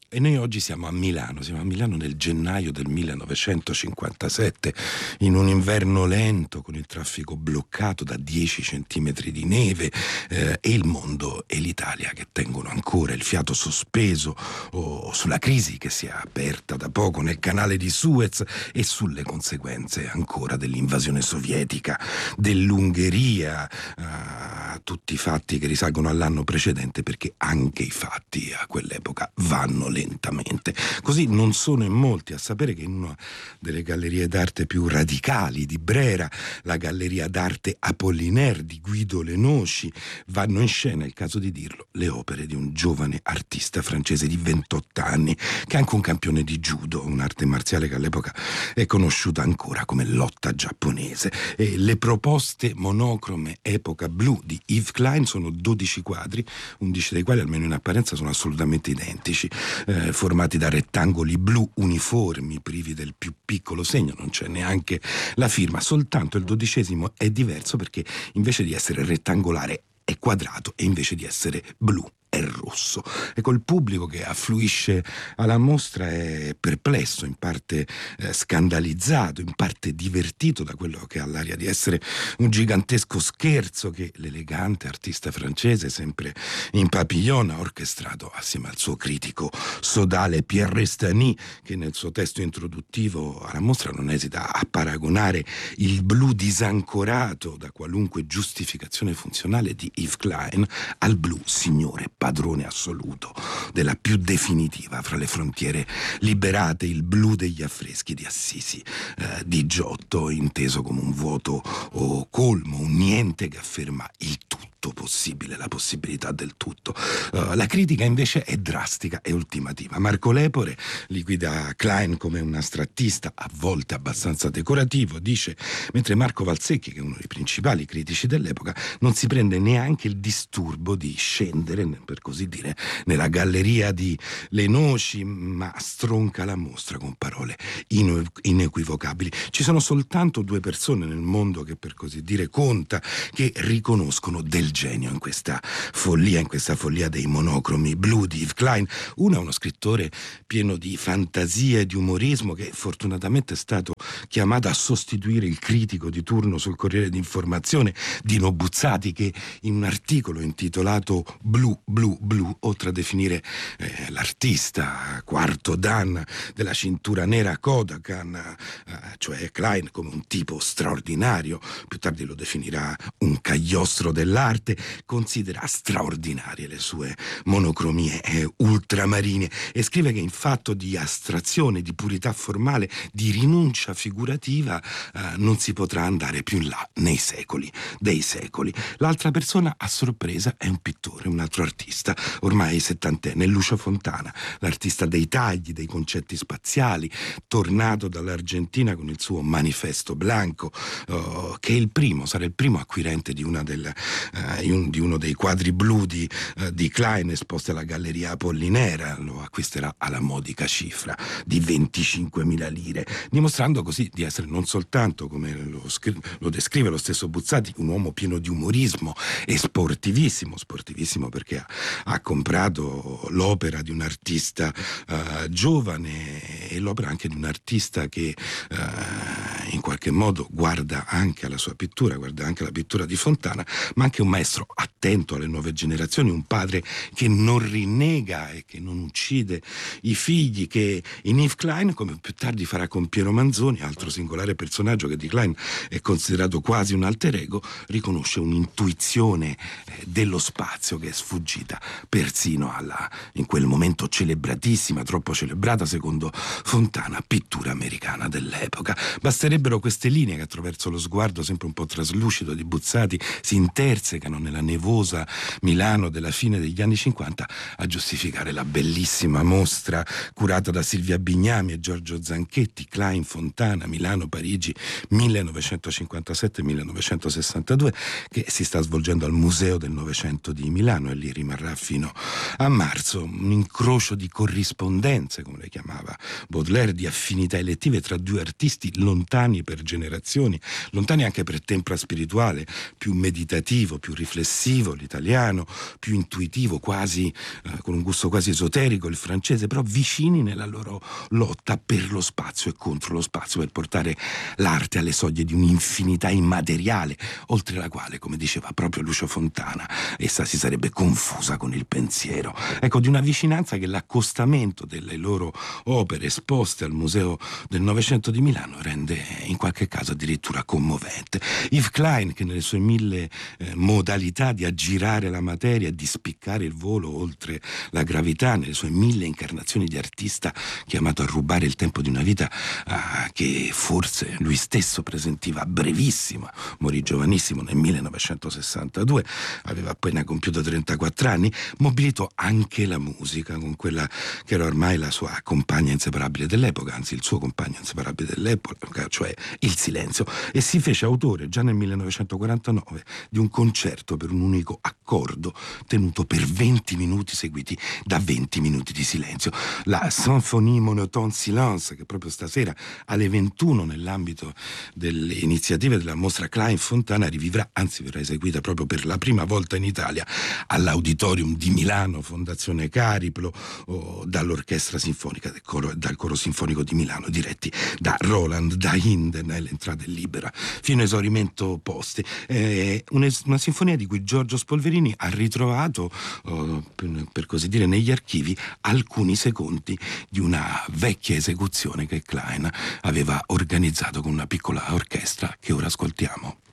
E noi oggi siamo a Milano nel gennaio del 1957, in un inverno lento, con il traffico bloccato da 10 centimetri di neve, e il mondo e l'Italia che tengono ancora il fiato sospeso sulla crisi che si è aperta da poco nel canale di Suez e sulle conseguenze ancora dell'invasione sovietica, dell'Ungheria, tutti fatti che risalgono all'anno precedente, perché anche i fatti a quell'epoca vanno lentamente. Così non sono in molti a sapere che in una delle gallerie d'arte più radicali di Brera, la Galleria d'Arte Apollinaire di Guido Lenoci, vanno in scena, è il caso di dirlo, le opere di un giovane artista francese di 28 anni, che è anche un campione di judo, un'arte marziale che all'epoca è conosciuta ancora come lotta giapponese. E le proposte monocrome epoca blu di Yves Klein sono 12 quadri, 11 dei quali almeno in apparenza sono assolutamente identici, formati da rettangoli blu uniformi, privi del più piccolo segno, non c'è neanche la firma, soltanto il 12° è diverso perché invece di essere rettangolare è quadrato e invece di essere blu è rosso. Ecco, il pubblico che affluisce alla mostra è perplesso, in parte scandalizzato, in parte divertito da quello che ha l'aria di essere un gigantesco scherzo che l'elegante artista francese, sempre in papillon, ha orchestrato assieme al suo critico sodale Pierre Restany, che nel suo testo introduttivo alla mostra non esita a paragonare il blu disancorato da qualunque giustificazione funzionale di Yves Klein al blu signore padrone assoluto della più definitiva fra le frontiere liberate, il blu degli affreschi di Assisi, di Giotto, inteso come un vuoto o colmo, un niente che afferma il tutto possibile, la possibilità del tutto. La critica invece è drastica e ultimativa. Marco Lepore liquida Klein come un astrattista, a volte abbastanza decorativo, dice, mentre Marco Valsecchi, che è uno dei principali critici dell'epoca, non si prende neanche il disturbo di scendere, per così dire, nella galleria di Lenoci, ma stronca la mostra con parole inequivocabili. Ci sono soltanto 2 persone nel mondo che, per così dire, conta, che riconoscono del genio in questa follia dei monocromi blu di Yves Klein. Uno è uno scrittore pieno di fantasia e di umorismo, che fortunatamente è stato chiamato a sostituire il critico di turno sul Corriere d'Informazione, Dino Buzzati, che in un articolo intitolato Blu, blu, blu, oltre a definire l'artista quarto dan della cintura nera Kodakan, cioè Klein, come un tipo straordinario, più tardi lo definirà un cagliostro dell'arte, considera straordinarie le sue monocromie ultramarine e scrive che in fatto di astrazione, di purità formale, di rinuncia figurativa, non si potrà andare più in là nei secoli dei secoli. L'altra persona a sorpresa è un pittore, un altro artista, ormai settantenne, Lucio Fontana, l'artista dei tagli, dei concetti spaziali, tornato dall'Argentina con il suo Manifesto Blanco, che è sarà il primo acquirente di uno dei quadri blu di Klein esposti alla Galleria Apollinaire. Lo acquisterà alla modica cifra di 25.000 lire, dimostrando così di essere non soltanto, come lo descrive lo stesso Buzzati, un uomo pieno di umorismo e sportivissimo perché ha comprato l'opera di un artista giovane e l'opera anche di un artista che in qualche modo guarda anche alla sua pittura, guarda anche alla pittura di Fontana, ma anche un maestro attento alle nuove generazioni, un padre che non rinnega e che non uccide i figli, che in Yves Klein, come più tardi farà con Piero Manzoni, altro singolare personaggio che di Klein è considerato quasi un alter ego, riconosce un'intuizione dello spazio che è sfuggita persino alla, in quel momento celebratissima, troppo celebrata secondo Fontana, pittura americana dell'epoca. Basterebbero queste linee che attraverso lo sguardo sempre un po' traslucido di Buzzati si intersecano nella nevosa Milano della fine degli anni 50 a giustificare la bellissima mostra curata da Silvia Bignami e Giorgio Zanchetti, Klein, Fontana, Milano, Parigi 1957-1962, che si sta svolgendo al Museo del Novecento di Milano e lì rimarrà fino a marzo. Un incrocio di corrispondenze, come le chiamava Baudelaire, di affinità elettive tra 2 artisti lontani lontani per generazioni, lontani anche per tempra spirituale, più meditativo, più riflessivo l'italiano, più intuitivo, quasi con un gusto quasi esoterico il francese, però vicini nella loro lotta per lo spazio e contro lo spazio, per portare l'arte alle soglie di un'infinità immateriale, oltre la quale, come diceva proprio Lucio Fontana, essa si sarebbe confusa con il pensiero. Ecco, di una vicinanza che l'accostamento delle loro opere esposte al Museo del Novecento di Milano rende in qualche caso addirittura commovente. Yves Klein, che nelle sue mille modalità di aggirare la materia, di spiccare il volo oltre la gravità, nelle sue mille incarnazioni di artista chiamato a rubare il tempo di una vita che forse lui stesso presentiva brevissima, morì giovanissimo nel 1962, aveva appena compiuto 34 anni, mobilitò anche la musica con quella che era ormai la sua compagna inseparabile dell'epoca, anzi il suo compagno inseparabile dell'epoca, cioè il silenzio, e si fece autore già nel 1949 di un concerto per un unico accordo tenuto per 20 minuti seguiti da 20 minuti di silenzio, la Symphonie Monotone Silence, che proprio stasera alle 21 nell'ambito delle iniziative della mostra Klein Fontana rivivrà, anzi verrà eseguita proprio per la prima volta in Italia all'Auditorium di Milano, Fondazione Cariplo, dall'Orchestra Sinfonica dal Coro Sinfonico di Milano, diretti da Roland Dahinden, l'entrata è libera fino a esaurimento posti. Una sinfonia di cui Giorgio Spolverini ha ritrovato, per così dire, negli archivi alcuni secondi di una vecchia esecuzione che Klein aveva organizzato con una piccola orchestra che ora ascoltiamo.